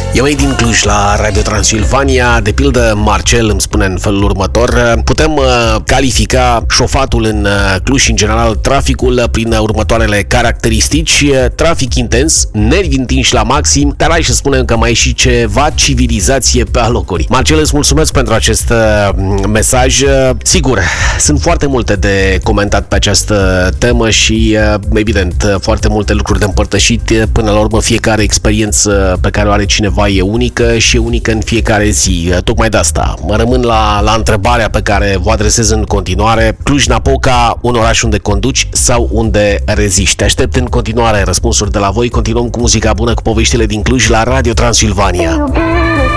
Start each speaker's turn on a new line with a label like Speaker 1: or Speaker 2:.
Speaker 1: Eu din Cluj la Radio Transilvania, de pildă Marcel îmi spune în felul următor: putem califica șofatul în Cluj și în general traficul prin următoarele caracteristici: trafic intens, nervi întinși la maxim, dar hai să spunem că mai e și ceva civilizație pe alocuri. Marcel, îți mulțumesc pentru acest mesaj. Sigur, sunt foarte multe de comentat pe această temă și evident foarte multe lucruri de împărtășit. Până la urmă, fiecare experiență pe care o are cineva e unică și e unică în fiecare zi. Tocmai de asta mă rămân la întrebarea pe care vă adresez în continuare: Cluj-Napoca, un oraș unde conduci sau unde reziști? Aștept în continuare răspunsuri de la voi. Continuăm cu muzica bună, cu poveștile din Cluj la Radio Transilvania.